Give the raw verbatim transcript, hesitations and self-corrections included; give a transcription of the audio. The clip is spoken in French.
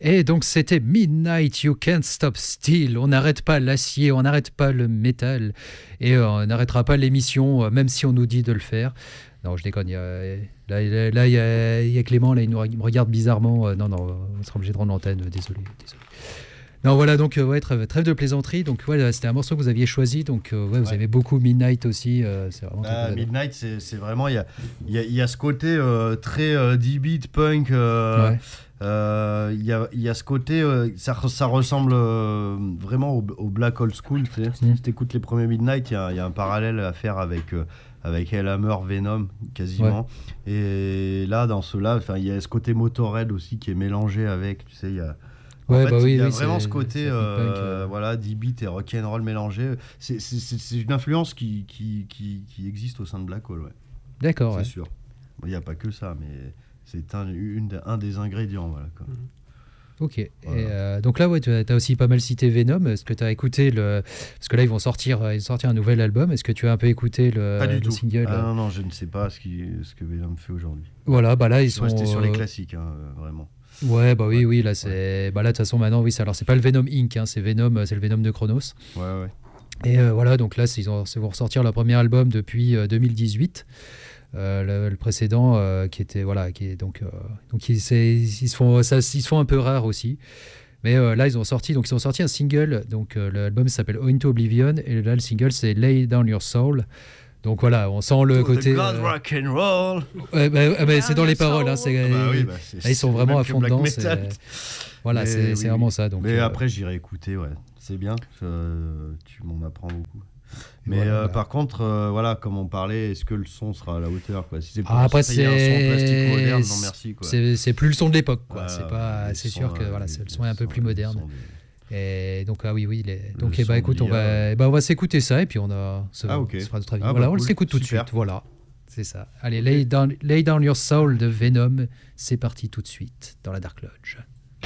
Et donc c'était Midnight, You Can't Stop Still. On n'arrête pas l'acier, on n'arrête pas le métal. Et euh, on n'arrêtera pas l'émission, euh, même si on nous dit de le faire. Non, je déconne. Il y a, là, là, là, il y a, il y a Clément, là, il, nous, il me regarde bizarrement. Euh, non, non, on sera obligé de rendre l'antenne. Euh, désolé, désolé. Non, voilà, donc, euh, ouais, trêve, trêve de plaisanterie. Donc, ouais, c'était un morceau que vous aviez choisi. Donc, euh, ouais, vous Ouais. aimez beaucoup Midnight aussi. Euh, c'est vraiment Bah, très Midnight, c'est, c'est vraiment. Il y a, y, a, y a ce côté euh, très euh, D-beat, punk. Euh, Ouais. euh, y, a, y a ce côté. Euh, ça, ça ressemble euh, vraiment au, au Black Old School. Tu sais. Mm. Si tu écoutes les premiers Midnight, il y a, y a un parallèle à faire avec. Euh, avec Hellhammer, Venom, quasiment. Ouais. Et là, dans ceux-là, il y a ce côté Motorhead aussi qui est mélangé avec. Tu sais, il y a. En Ouais, fait, bah oui, il y a oui, vraiment c'est, ce côté, c'est euh, punk, euh. voilà, D-beat et rock'n'roll mélangé. C'est, c'est, c'est, c'est une influence qui, qui, qui, qui existe au sein de Black Hole, ouais. D'accord, c'est ouais. sûr. Il n'y a pas que ça, mais c'est un, une, un des ingrédients, voilà, quoi. Ok. Voilà. Et euh, donc là, ouais, tu as aussi pas mal cité Venom. Est-ce que tu as écouté le. Parce que là, ils vont sortir, ils vont sortir un nouvel album. Est-ce que tu as un peu écouté le, Pas du le tout. single Ah non, non, je ne sais pas ce, qui, ce que Venom fait aujourd'hui. Voilà, bah là, ils je sont. restés sur les euh, classiques, hein, vraiment. Ouais, bah oui, Ouais. oui, là, c'est. Ouais. Bah là, de toute façon, maintenant, oui, c'est... alors c'est pas le Venom Incorporated, hein, c'est Venom, c'est le Venom de Chronos. Ouais, ouais. Et euh, voilà, donc là, c'est, ils, ont, ils vont ressortir leur premier album depuis euh, deux mille dix-huit. Euh, le, le précédent euh, qui était voilà qui est donc euh, donc ils, c'est, ils se font ça, ils se font un peu rares aussi, mais euh, là ils ont sorti donc ils ont sorti un single, donc euh, l'album s'appelle Into Oblivion et là le single c'est Lay Down Your Soul. Donc voilà, on sent le To côté the God euh, rock and roll. Ouais, bah, ah bah, c'est dans les paroles, hein, c'est, Ah bah oui, bah c'est, là, ils sont c'est vraiment à même que fond black dedans. metal. C'est, voilà, Mais c'est, oui, c'est oui. vraiment ça. Donc, mais euh, après, j'irai écouter, ouais. C'est bien, euh, tu m'en apprends beaucoup. Mais voilà, euh, bah. par contre, euh, voilà, comme on parlait, est-ce que le son sera à la hauteur, quoi? Si c'est Ah, après, si il y a un son plastique c'est... moderne, non merci, quoi. C'est, c'est plus le son de l'époque, quoi. Voilà, c'est pas, les c'est sons, sûr que euh, voilà, les- c'est, le les son est un peu sons- plus les moderne. sons des- Et donc, ah oui, oui. Les... Le Donc, eh son bah, écoute, on d'I A. va, eh bah, on va s'écouter ça et puis on, a... se... Ah, ok. on se fera notre avis. Ah, voilà, bah, on cool. s'écoute tout de Super. suite. Voilà, c'est ça. Allez, lay down, lay down Your Soul de Venom. C'est parti tout de suite dans la Dark Lodge.